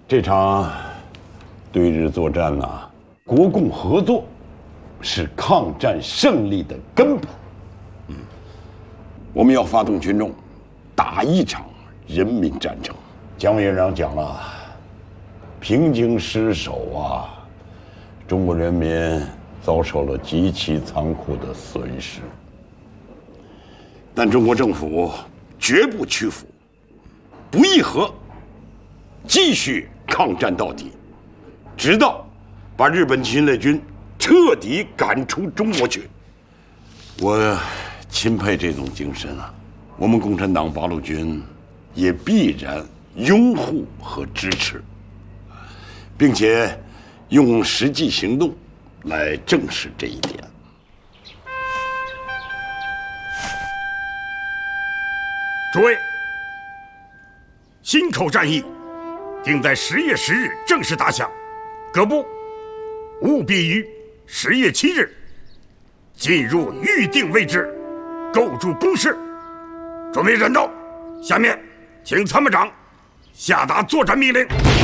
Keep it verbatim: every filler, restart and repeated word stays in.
这场对日作战呐、啊，国共合作是抗战胜利的根本。嗯，我们要发动群众，打一场人民战争。蒋委员长讲了，平津失守啊，中国人民遭受了极其残酷的损失，但中国政府绝不屈服，不议和，继续抗战到底，直到把日本侵略军彻底赶出中国去。我钦佩这种精神啊！我们共产党八路军也必然拥护和支持，并且用实际行动来证实这一点。 诸位，忻口战役定在十月十日正式打响，各部务必于十月七日进入预定位置，构筑工事，准备战斗。下面，请参谋长下达作战命令。